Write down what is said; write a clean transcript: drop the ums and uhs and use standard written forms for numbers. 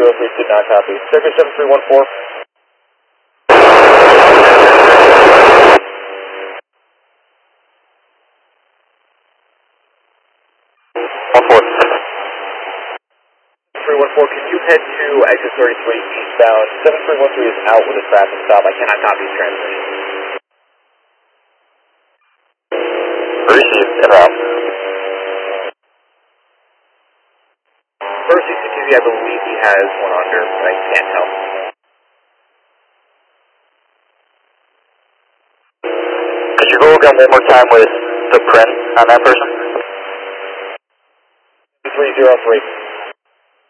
303 did not copy. Circuit 7314. 314, can you head to exit 33 eastbound? 7313 is out with a traffic stop. I cannot copy his transmission. Received, and out. First CCTV, I believe he has one under, but I can't tell. Could you go again one more time with the print on that person? 303.